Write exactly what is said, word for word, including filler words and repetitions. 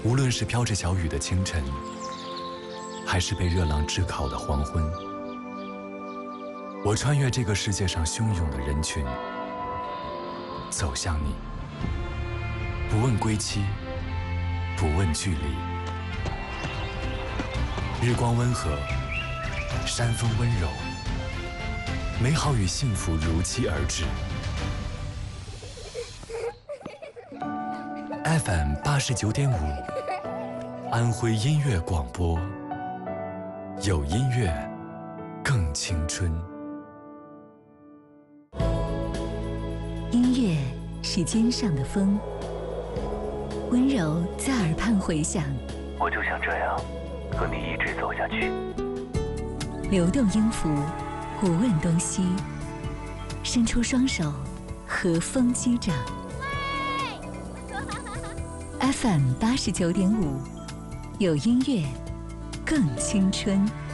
无论是飘着小雨的清晨，还是被热浪炙烤的黄昏，我穿越这个世界上汹涌的人群，走向你，不问归期，不问距离。日光温和，山风温柔，美好与幸福如期而至。F M 八十九点五，安徽音乐广播，有音乐更青春。 音乐是肩上的风，温柔在耳畔回响。 我就想这样和你一直走下去。 流动音符，不问东西，伸出双手，和风击掌。F M 八十九点五，有音乐更青春。